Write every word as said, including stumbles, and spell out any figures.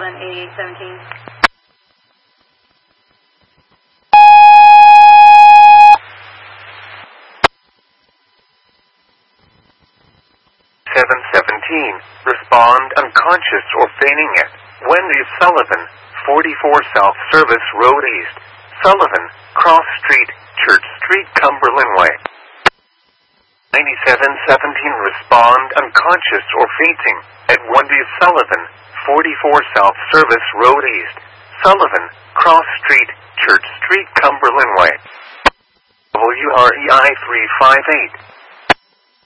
eighty-eight seventeen. seven seventeen. Respond unconscious or feigning it. Wendy Sullivan, forty-four South Service Road East. Sullivan, Cross Street, Church Street, Cumberland Way. ninety-seven seventeen. Respond unconscious or fainting at Wendy Sullivan, forty-four South Service Road East. Sullivan, Cross Street, Church Street, Cumberland Way. W R E I three five eight.